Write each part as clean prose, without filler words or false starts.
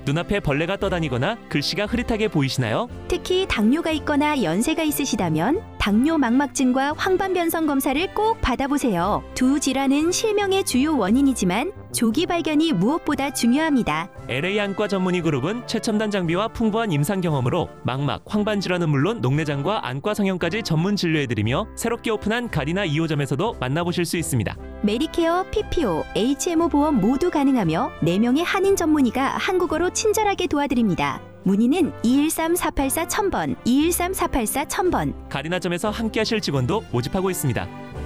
눈앞에 벌레가 떠다니거나 글씨가 흐릿하게 보이시나요? 특히 당뇨가 있거나 연세가 있으시다면 당뇨 망막증과 황반변성 검사를 꼭 받아보세요. 두 질환은 실명의 주요 원인이지만 조기 발견이 무엇보다 중요합니다. LA 안과 전문의 그룹은 최첨단 장비와 풍부한 임상 경험으로 망막, 황반 질환은 물론 녹내장과 안과 성형까지 전문 진료해드리며 새롭게 오픈한 가리나 2호점에서도 만나보실 수 있습니다. 메디케어, PPO, HMO 보험 모두 가능하며 4명의 한인 전문의가 한국어로 친절하게 도와드립니다. 문의는 213-484-1000번, 213-484-1000번. 가리나점에서 함께하실 직원도 모집하고 있습니다.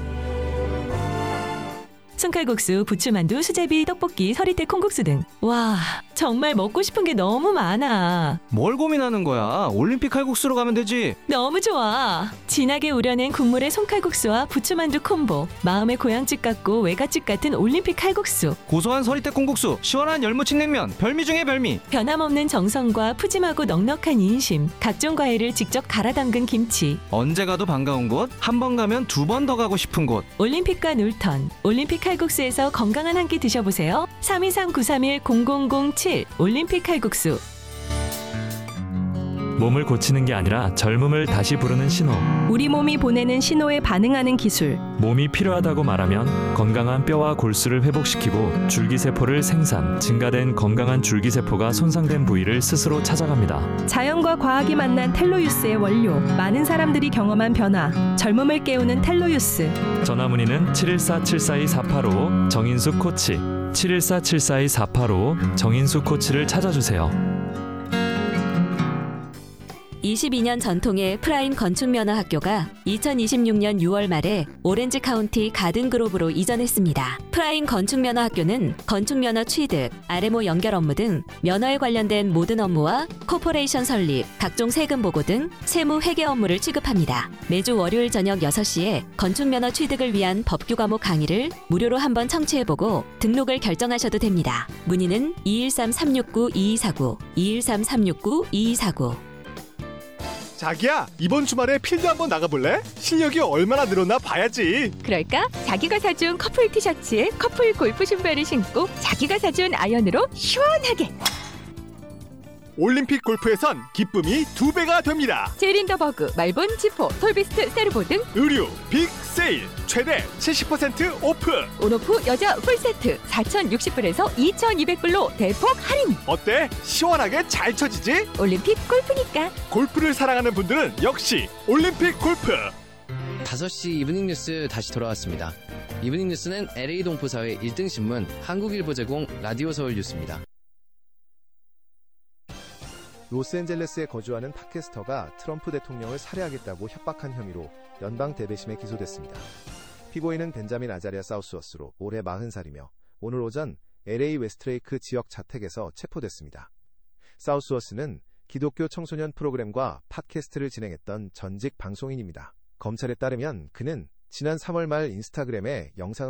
손칼국수, 부추만두, 수제비, 떡볶이, 서리태 콩국수 등. 와, 정말 먹고 싶은 게 너무 많아. 뭘 고민하는 거야? 올림픽 칼국수로 가면 되지. 너무 좋아. 진하게 우려낸 국물의 손칼국수와 부추만두 콤보. 마음의 고향집 같고 외갓집 같은 올림픽 칼국수. 고소한 서리태 콩국수, 시원한 열무침냉면, 별미 중에 별미. 변함없는 정성과 푸짐하고 넉넉한 인심. 각종 과일을 직접 갈아 담근 김치. 언제 가도 반가운 곳, 한 번 가면 2번 더 가고 싶은 곳. 올림픽과 놀턴. 올림픽 칼국수에서 건강한 한 끼 드셔보세요. 323-931-0007 올림픽 칼국수. 몸을 고치는 게 아니라 젊음을 다시 부르는 신호. 우리 몸이 보내는 신호에 반응하는 기술. 몸이 필요하다고 말하면 건강한 뼈와 골수를 회복시키고 줄기세포를 생산, 증가된 건강한 줄기세포가 손상된 부위를 스스로 찾아갑니다. 자연과 과학이 만난 텔로유스의 원료. 많은 사람들이 경험한 변화. 젊음을 깨우는 텔로유스. 전화문의는 714-742-485 정인숙 코치, 714-742-485 정인숙 코치를 찾아주세요. 22년 전통의 프라임 건축면허학교가 2026년 6월 말에 오렌지 카운티 가든그로브로 이전했습니다. 프라임 건축면허학교는 건축면허 취득, RMO 연결 업무 등 면허에 관련된 모든 업무와 코퍼레이션 설립, 각종 세금 보고 등 세무 회계 업무를 취급합니다. 매주 월요일 저녁 6시에 건축면허 취득을 위한 법규 과목 강의를 무료로 한번 청취해보고 등록을 결정하셔도 됩니다. 문의는 213-369-2249, 213-369-2249. 자기야, 이번 주말에 필드 한번 나가볼래? 실력이 얼마나 늘었나 봐야지. 그럴까? 자기가 사준 커플 티셔츠에 커플 골프 신발을 신고 자기가 사준 아이언으로 시원하게. 올림픽 골프에선 기쁨이 2배가 됩니다. 제린더버그, 말본, 지포, 톨비스트, 세르보 등 의류 빅 세일 최대 70% 오프. 온오프 여자 풀세트 4,060불에서 2,200불로 대폭 할인. 어때? 시원하게 잘 쳐지지? 올림픽 골프니까. 골프를 사랑하는 분들은 역시 올림픽 골프. 5시 이브닝 뉴스 다시 돌아왔습니다. 이브닝 뉴스는 LA 동포사회 1등 신문 한국일보 제공 라디오 서울 뉴스입니다. 로스앤젤레스에 거주하는 팟캐스터가 트럼프 대통령을 살해하겠다고 협박한 혐의로 연방 대배심에 기소됐습니다. 피고인은 벤자민 아자리아 사우스워스로 올해 40살이며 오늘 오전 LA 웨스트레이크 지역 자택에서 체포됐습니다. 사우스워스는 기독교 청소년 프로그램과 팟캐스트를 진행했던 전직 방송인입니다. 검찰에 따르면 그는 지난 3월 말 인스타그램에 영상을